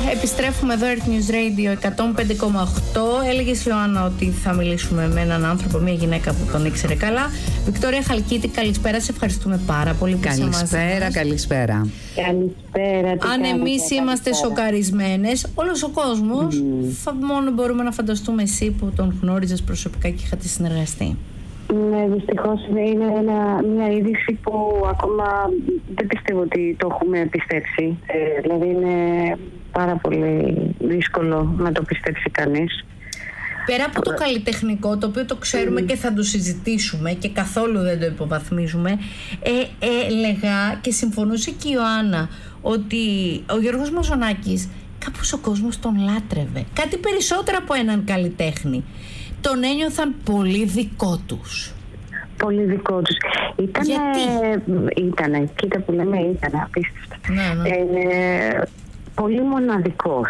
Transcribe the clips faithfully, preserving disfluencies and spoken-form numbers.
Επιστρέφουμε εδώ, Earth News Radio εκατόν πέντε κόμμα οκτώ. Έλεγες, Ιωάννα, ότι θα μιλήσουμε με έναν άνθρωπο, μια γυναίκα που τον ήξερε καλά. Βικτόρια Χαλκίτη, καλησπέρα. Σε ευχαριστούμε πάρα πολύ που είσαι μαζί μας. Καλησπέρα, καλησπέρα. Καλησπέρα. Αν εμείς είμαστε σοκαρισμένες, όλος ο κόσμος, mm. θα, μόνο μπορούμε να φανταστούμε εσύ που τον γνώριζες προσωπικά και είχατε συνεργαστεί. Ναι, δυστυχώς είναι ένα, μια είδηση που ακόμα δεν πιστεύω ότι το έχουμε πιστέψει. Ε, δηλαδή είναι πάρα πολύ δύσκολο να το πιστέψει κανείς. Πέρα από το καλλιτεχνικό, το οποίο το ξέρουμε mm. και θα το συζητήσουμε και καθόλου δεν το υποβαθμίζουμε, ε, ε, έλεγα και συμφωνούσε και η Ιωάννα ότι ο Γιώργος Μαζονάκης, κάπως ο κόσμος τον λάτρευε. Κάτι περισσότερο από έναν καλλιτέχνη. Τον ένιωθαν πολύ δικό τους. Πολύ δικό τους. Ήτανε, Γιατί? Ήτανε, κοίτα που λέμε, ήτανε απίστευτα. Ναι, ναι. Ε, πολύ μοναδικός.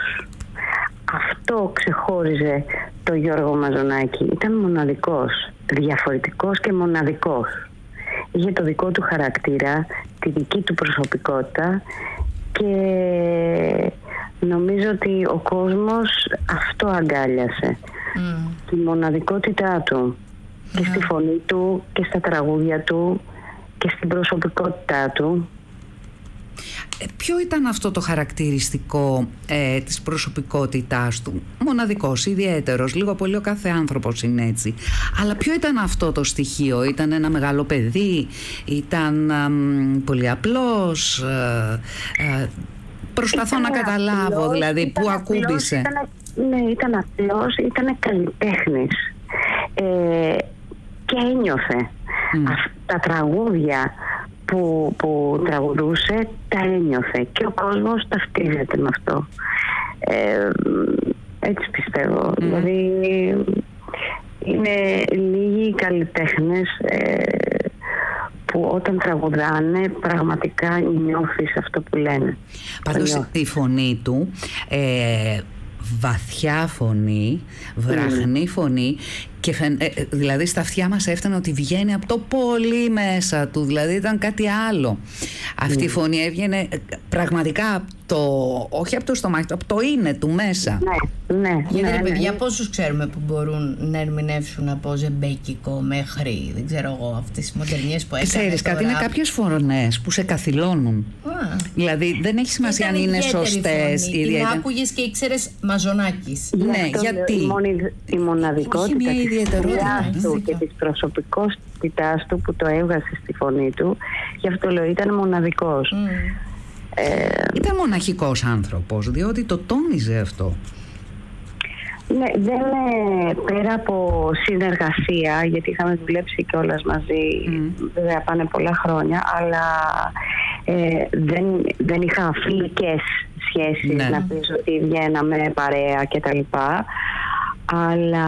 Αυτό ξεχώριζε το Γιώργο Μαζονάκη. Ήταν μοναδικός, διαφορετικός και μοναδικός. Είχε το δικό του χαρακτήρα, τη δική του προσωπικότητα και νομίζω ότι ο κόσμος αυτό αγκάλιασε. Mm. Τη μοναδικότητά του mm. και στη φωνή του και στα τραγούδια του και στην προσωπικότητά του. Ε, ποιο ήταν αυτό το χαρακτηριστικό ε, της προσωπικότητάς του? Μοναδικός, ιδιαίτερος, λίγο πολύ ο κάθε άνθρωπος είναι έτσι. Αλλά ποιο ήταν αυτό το στοιχείο? Ήταν ένα μεγάλο παιδί? Ήταν α, πολύ απλός? Ε, ε, προσπαθώ ήταν να καταλάβω απλός, δηλαδή που ακούμπησε. Ήταν, ναι, ήταν απλός, ήταν καλλιτέχνης ε, και ένιωθε mm. αυτά τα τραγούδια που, που τραγουδούσε, τα ένιωθε και ο κόσμος ταυτίζεται με αυτό. Ε, έτσι πιστεύω. Mm. Δηλαδή είναι λίγοι οι καλλιτέχνες ε, που όταν τραγουδάνε πραγματικά νιώθεις αυτό που λένε. Πάντως η φωνή του, ε, βαθιά φωνή, βραχνή mm. φωνή, και φαι, ε, δηλαδή στα αυτιά μας έφτανε ότι βγαίνει από το πολύ μέσα του, δηλαδή ήταν κάτι άλλο. Αυτή mm. η φωνή έβγαινε πραγματικά από το, όχι από το στομάχι, από το είναι του μέσα. Ναι, ναι. Γιατί ναι, ρε παιδιά, ναι. πόσους ξέρουμε που μπορούν να ερμηνεύσουν από ζεμπέκικο μέχρι, δεν ξέρω εγώ, αυτές τις μοντερνιές που έκανε. Ξέρεις κάτι, είναι κάποιες φωνές που σε καθυλώνουν. Ah. Δηλαδή δεν έχει σημασία αν είναι σωστές. Την ιδιαίτερα... άκουγες και ήξερες Μαζονάκης. Ναι, ναι, γιατί. Η, μονη, η μοναδικότητα της ιδιαιτερότητα του και της προσωπικότητάς του που το έβγασε στη φωνή του, γι' αυτό λέω ήταν μοναδικός. Mm. Ε, ήταν μοναχικός άνθρωπος, διότι το τόνιζε αυτό. Ναι, δεν είναι πέρα από συνεργασία, γιατί είχαμε δουλέψει κιόλας μαζί, mm. βέβαια πάνε πολλά χρόνια, αλλά ε, δεν, δεν είχα φιλικές σχέσεις, ναι. να πεις ότι βγαίναμε παρέα κτλ. Αλλά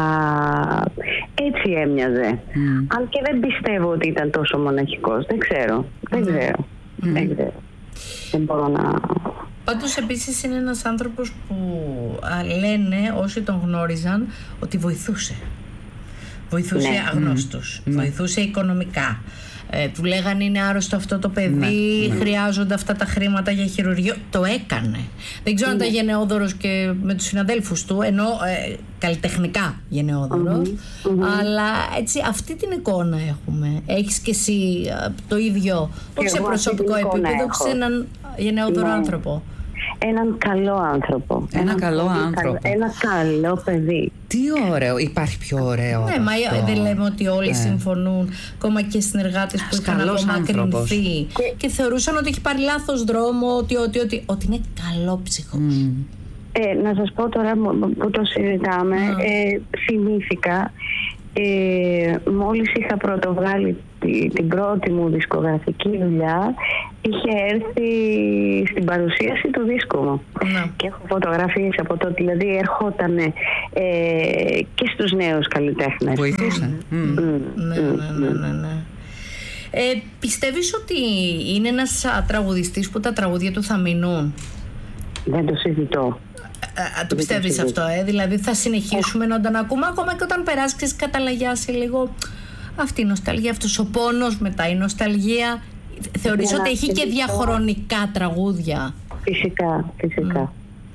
έτσι έμοιαζε. Mm. Αν και δεν πιστεύω ότι ήταν τόσο μοναχικός. Δεν ξέρω. Δεν mm. ξέρω. Mm. Δεν ξέρω. Δεν μπορώ να... Πάντως επίσης είναι ένας άνθρωπος που α, λένε όσοι τον γνώριζαν ότι βοηθούσε. Βοηθούσε ναι. αγνώστους. Mm. Βοηθούσε οικονομικά. Ε, του λέγανε είναι άρρωστο αυτό το παιδί, ναι, χρειάζονται αυτά τα χρήματα για χειρουργείο. Το έκανε. Δεν ξέρω ναι. αν ήταν γενναιόδωρος και με τους συναδέλφους του, ενώ ε, καλλιτεχνικά γενναιόδωρος, mm-hmm. Mm-hmm. αλλά έτσι αυτή την εικόνα έχουμε. Έχεις και εσύ το ίδιο, όχι σε προσωπικό επίπεδο, σε έναν γενναιόδωρο ναι. άνθρωπο. Έναν καλό άνθρωπο. Ένα, ένα καλό άνθρωπο. Καλό, ένα καλό παιδί. Τι ωραίο. Υπάρχει πιο ωραίο. Ναι, μα δεν λέμε ότι όλοι ναι. συμφωνούν. Ακόμα και συνεργάτες που είχαν απομακρυνθεί και... και θεωρούσαν ότι έχει πάρει λάθος δρόμο, ότι, ότι, ότι, ότι είναι καλόψυχος. Mm. Ε, να σας πω τώρα που το συζητάμε, mm. ε, θυμήθηκα ε, μόλις είχα πρωτοβγάλει την πρώτη μου δισκογραφική δουλειά, είχε έρθει στην παρουσίαση του δίσκου μου ναι. και έχω φωτογραφίες από τότε, δηλαδή ερχόταν ε, και στους νέους καλλιτέχνες. Βοηθούσε. Mm. Mm. Mm. Ναι, ναι, ναι, ναι, ναι. Ε, πιστεύεις ότι είναι ένας τραγουδιστής που τα τραγούδια του θα μείνουν? Δεν το συζητώ. Α, το πιστεύεις αυτό, ε? Δηλαδή θα συνεχίσουμε να τον ακούμε ακόμα και όταν περάσει, ξέρεις, καταλαγιάσει λίγο αυτή η νοσταλγία, αυτός ο πόνος, μετά η νοσταλγία. Θεωρείς ότι έχει και διαχρονικά τραγούδια? Φυσικά, φυσικά. Mm.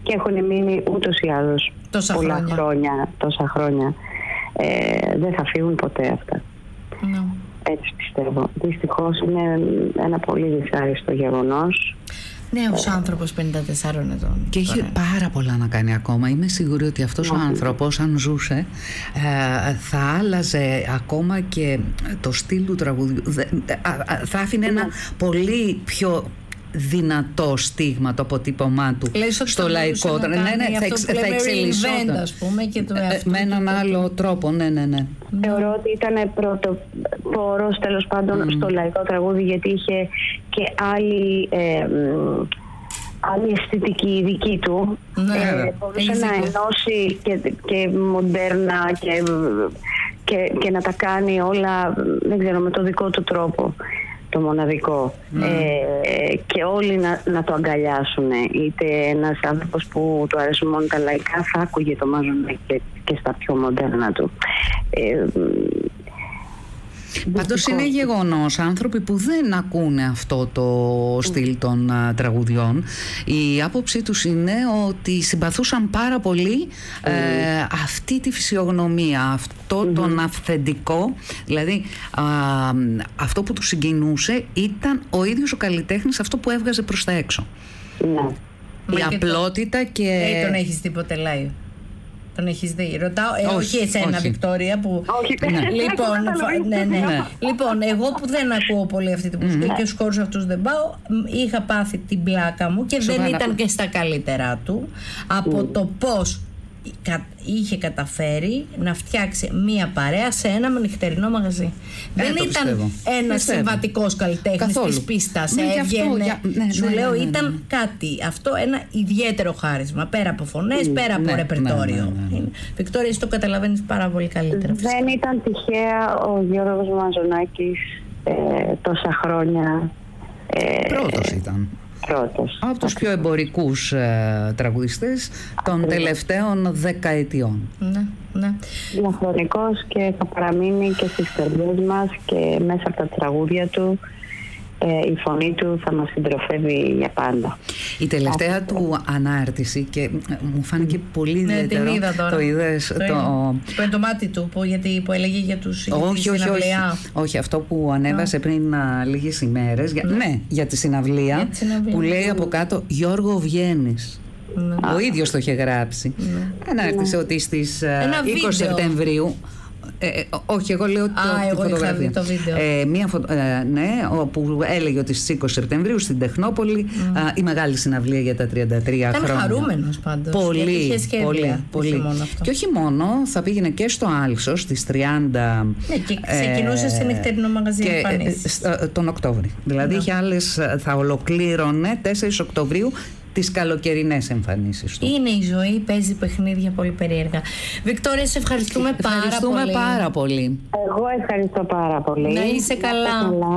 και έχουν μείνει ούτως ή άλλως τόσα πολλά χρόνια. χρόνια, τόσα χρόνια. Ε, δεν θα φύγουν ποτέ αυτά. Ναι. Έτσι πιστεύω. Δυστυχώς είναι ένα πολύ δυσάρεστο γεγονός. Νέος άνθρωπος πενήντα τεσσάρων ετών. Και έχει τώρα. πάρα πολλά να κάνει ακόμα. Είμαι σίγουρη ότι αυτός ο άνθρωπος, αν ζούσε, ε, θα άλλαζε ακόμα και το στυλ του τραγουδιού. Θα άφηνε ένα πολύ πιο δυνατό στίγμα το αποτύπωμά του στο λαϊκό. Ναι, ναι, θα, εξ, θα εξελισσόταν, ας πούμε, και το ε, με έναν άλλο τρόπο. Ναι, ναι, ναι. Θεωρώ ότι ήταν πρωτοπόρος τέλος πάντων mm. στο λαϊκό τραγούδι, γιατί είχε και άλλη, ε, άλλη αισθητική δική του. Ναι, ε, μπορούσε να ενώσει και, και μοντέρνα και, και, και να τα κάνει όλα, δεν ξέρω, με το δικό του τρόπο, το μοναδικό. Mm. Ε, και όλοι να, να το αγκαλιάσουν. Είτε ένας άνθρωπος που του αρέσουν μόνο τα λαϊκά θα άκουγε το Μαζονάκη και, και στα πιο μοντέρνα του. Ε, Πάντως είναι γεγονός, άνθρωποι που δεν ακούνε αυτό το στυλ των uh, τραγουδιών, η άποψή τους είναι ότι συμπαθούσαν πάρα πολύ mm. ε, αυτή τη φυσιογνωμία, αυτό mm-hmm. τον αυθεντικό, δηλαδή α, αυτό που τους συγκινούσε ήταν ο ίδιος ο καλλιτέχνης, αυτό που έβγαζε προς τα έξω. Mm. Η απλότητα το... και... Ε, τον έχεις δει ποτέ live? Τον έχεις δει? Ρωτάω, ε, όχι, όχι εσένα, όχι. Βικτόρια, που... Όχι, ναι. Λοιπόν, ναι, ναι. ναι. Λοιπόν, εγώ που δεν ακούω πολύ αυτή την μουσική mm-hmm. και στους χώρους αυτούς δεν πάω, είχα πάθει την πλάκα μου και Σοβαρά. δεν ήταν και στα καλύτερά του από mm. το πώς είχε καταφέρει να φτιάξει μία παρέα σε ένα νυχτερινό μαγαζί. Ε, δεν ήταν πιστεύω. ένας συμβατικός καλλιτέχνης της πίστας. Ναι, έβγαινε, για... ναι, σου ναι, λέω, ναι, ναι, ναι. ήταν κάτι. Αυτό ένα ιδιαίτερο χάρισμα. Πέρα από φωνές, mm, πέρα από ναι, ρεπερτόριο. Ναι, ναι, ναι, ναι. Βικτόρια, εσύ το καταλαβαίνεις πάρα πολύ καλύτερα. Δεν φυσικά. ήταν τυχαία ο Γιώργος Μαζονάκης ε, τόσα χρόνια. Ε, Πρώτος ήταν. Πρώτος. Από τους πιο εμπορικούς ε, τραγουδιστές των Ακριβώς. τελευταίων δεκαετιών. Ναι, ναι. Διαχρονικός και θα παραμείνει και στις καρδιές μας και μέσα από τα τραγούδια του. Ε, η φωνή του θα μας συντροφεύει για πάντα. Η τελευταία Αυτό. του ανάρτηση, και μου φάνηκε πολύ ναι, ιδιαίτερο. Είδα τώρα. Το είδες? Το, το... το... το μάτι του που, γιατί, που έλεγε για τους όχι, όχι, όχι, όχι, αυτό που ανέβασε oh. πριν α, λίγες ημέρες. Για, mm. Ναι, για τη συναυλία, για τη συναυλία που λέει από κάτω «Γιώργο, βγαίνεις». Mm. Ο ίδιος το είχε γράψει. Mm. Ανάρτησε mm. ότι στις είκοσι Σεπτεμβρίου. Ε, ε, όχι, εγώ λέω Α, το, εγώ τη φωτογραφία. Το βίντεο. Ε, μία φω... ε, ναι, όπου έλεγε ότι στις είκοσι Σεπτεμβρίου στην Τεχνόπολη mm. α, η μεγάλη συναυλία για τα τριάντα τρία Ήταν χρόνια. Ήταν χαρούμενος πάντως. Πολύ, είχε σχέδια, πολύ, πολύ. Και όχι μόνο, θα πήγαινε και στο Άλσο στις τριάντα. Ναι, και ξεκινούσε ε, σε νυχτερινό μαγαζί εμφανίσεις. Ε, τον Οκτώβρη. Δηλαδή είχε άλλες, θα ολοκλήρωνε τέσσερις Οκτωβρίου τις καλοκαιρινές εμφανίσεις του. Είναι η ζωή, παίζει παιχνίδια πολύ περίεργα. Βικτόρια, σε ευχαριστούμε, ευχαριστούμε πάρα πολύ. πάρα πολύ. Εγώ ευχαριστώ πάρα πολύ. Να είσαι καλά.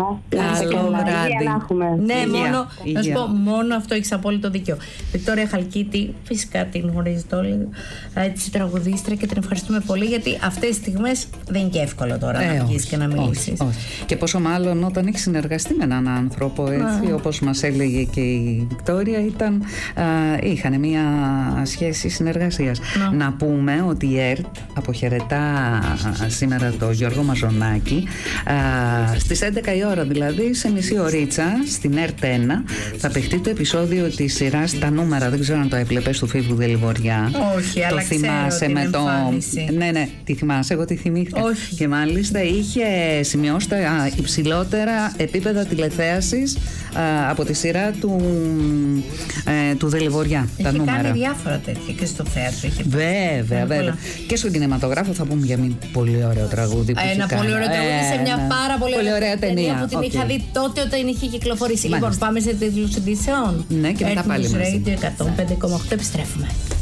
Καλό βράδυ. Ναι, υγεία, μόνο, υγεία. Να σου πω, μόνο αυτό έχεις απόλυτο δίκιο. Βικτόρια Χαλκίτη, φυσικά την γνωρίζετε όλοι, έτσι τραγουδίστρια, και την ευχαριστούμε πολύ, γιατί αυτές τις στιγμές δεν είναι και εύκολο τώρα ε, να βγεις και να μιλήσεις. Και πόσο μάλλον όταν έχεις συνεργαστεί με έναν άνθρωπο, έτσι, όπως μας έλεγε και η Βικτόρια, ήταν. Uh, είχαν μια σχέση συνεργασίας. No. Να πούμε ότι η ΕΡΤ αποχαιρετά σήμερα το Γιώργο Μαζονάκη uh, στις έντεκα η ώρα, δηλαδή σε μισή ωρίτσα στην ΕΡΤ ένα θα παιχτεί το επεισόδιο της σειράς Τα Νούμερα. Δεν ξέρω αν το έβλεπες, του Φίβου Δελιβοριά. Όχι, το αλλά θυμάσαι με το... Ναι, ναι, τη θυμάσαι, εγώ τη θυμήθηκα. Όχι. Και μάλιστα είχε σημειώσει τα υψηλότερα επίπεδα τηλεθέασης uh, από τη σειρά του Ε, του Δελιβοριά. Έχει τα νούμερα. κάνει διάφορα τέτοια και στο θέατρο. Είχε βέβαια, βέβαια. Και στον κινηματογράφο θα πούμε για μια πολύ ωραίο τραγούδι. Που ένα πολύ ωραίο τραγούδι σε μια πάρα πολύ, πολύ ωραία ταινία που την okay. είχα δει τότε όταν είχε κυκλοφορήσει. Μάλιστα. Λοιπόν, πάμε σε τίτλους ειδήσεων. Ναι, και μετά πάλι μαζί. Radio εκατόν πέντε κόμμα οκτώ, επιστρέφουμε.